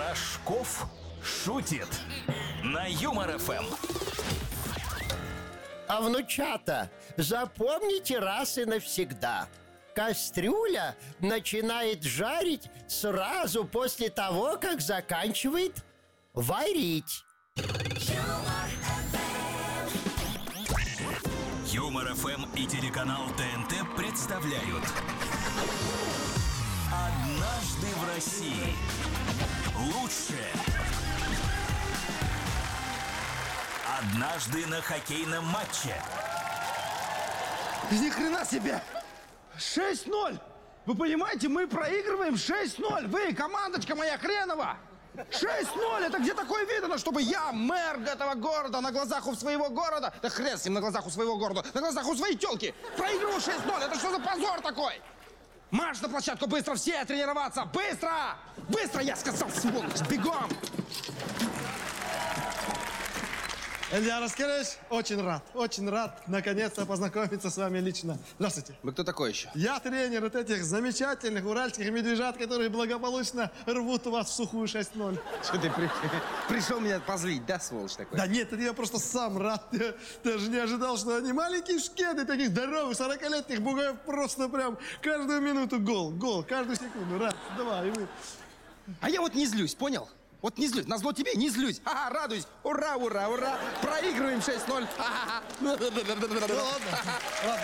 Рожков шутит на Юмор ФМ. А внучата, запомните раз и навсегда: кастрюля начинает жарить сразу после того, как заканчивает варить. Юмор ФМ и телеканал ТНТ представляют «Однажды в России». Лучшее. Однажды на хоккейном матче. Ни хрена себе! 6-0! Вы понимаете, мы проигрываем 6-0! Вы, командочка моя хренова! 6-0! Это где такое видно, чтобы я, мэр этого города, на глазах у своего города, да хрен с ним, на глазах у своего города, на глазах у своей тёлки, проигрываю 6-0! Это что за позор такой? Марш на площадку, быстро все тренироваться! Быстро! Быстро, я сказал, сволочь! Бегом! Илья Раскерович, очень рад наконец-то познакомиться с вами лично. Здравствуйте. Вы кто такой еще? Я тренер вот этих замечательных уральских медвежат, которые благополучно рвут у вас в сухую 6-0. Что ты пришел меня позлить, да, сволочь такой? Да нет, это я просто сам рад. Я даже не ожидал, что они маленькие шкеды, таких здоровых, 40-летних бугаев, просто прям каждую минуту гол, каждую секунду. Раз, два, и вы. А я вот не злюсь, понял? Вот не злюсь, назло тебе не злюсь. Ага, радуюсь. Ура, ура, ура. Проигрываем 6-0. Ну ладно.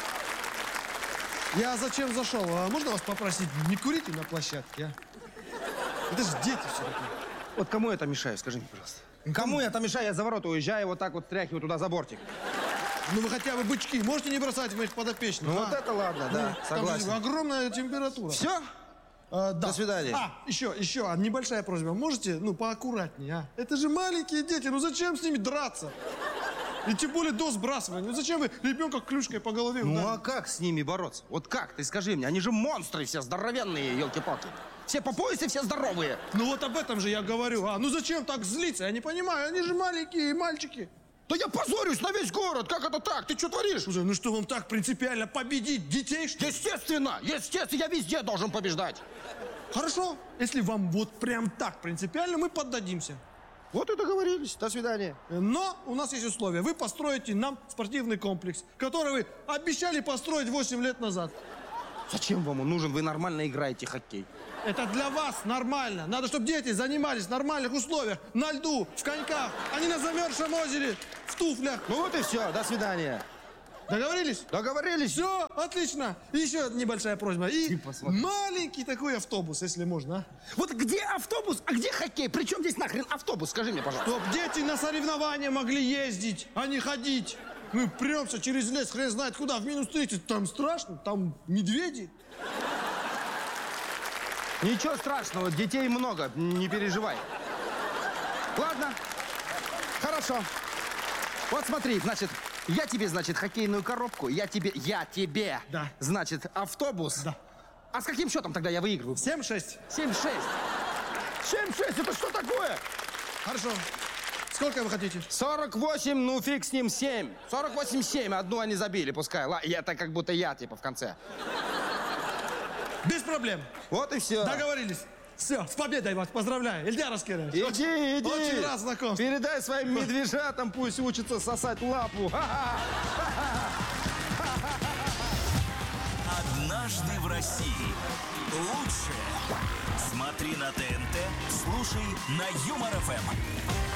Я зачем зашел? А можно вас попросить, не курите на площадке, а? Это же дети все-таки. Вот кому я там мешаю, скажи мне, пожалуйста. Кому я там мешаю? Я за ворота уезжаю, вот так вот тряхиваю туда за бортик. Ну вы хотя бы бычки можете не бросать в моих подопечных? Ну вот это ладно, да, согласен. Там же огромная температура. Все? Да. До свидания. Еще небольшая просьба. Можете, поаккуратнее, а? Это же маленькие дети, зачем с ними драться? И тем более до сбрасывания. Зачем вы ребенка клюшкой по голове ударите? Ну а как с ними бороться? Вот как, ты скажи мне, они же монстры все здоровенные, елки-палки. Все по пояс и все здоровые. Ну вот об этом же я говорю. Зачем так злиться? Я не понимаю, они же маленькие мальчики. Да я позорюсь на весь город, как это так? Ты что творишь? Слушай, что вам так принципиально победить детей, что ли? Естественно, я везде должен побеждать. Хорошо, если вам вот прям так принципиально, мы поддадимся. Вот и договорились, до свидания. Но у нас есть условия. Вы построите нам спортивный комплекс, который вы обещали построить 8 лет назад. Зачем вам он нужен? Вы нормально играете в хоккей. Это для вас нормально. Надо, чтобы дети занимались в нормальных условиях. На льду, в коньках, а не на замерзшем озере, в туфлях. Ну вот и все, до свидания. Договорились? Договорились. Все, отлично. Еще небольшая просьба. И маленький такой автобус, если можно. А? Вот где автобус, а где хоккей? Причем здесь нахрен автобус? Скажи мне, пожалуйста. Чтоб дети на соревнования могли ездить, а не ходить. Мы премся через лес, хрен знает куда, в минус 30. Там страшно, там медведи. Ничего страшного, детей много, не переживай. Ладно, хорошо. Вот смотри, значит, я тебе, хоккейную коробку, я тебе, да. Значит, автобус. Да. А с каким счетом тогда я выигрываю? 7-6. 7-6. 7-6, это что такое? Хорошо. Сколько вы хотите? 48, ну фиг с ним, 7. 48-7, одну они забили, пускай. Это как будто я, в конце. Без проблем. Вот и все. Договорились. Все, с победой вас поздравляю. Илья Раскерович. Иди. Очень рад знакомству. Передай своим медвежатам, пусть учатся сосать лапу. «Однажды в России». Лучшее. Смотри на ТНТ, слушай на Юмор ФМ.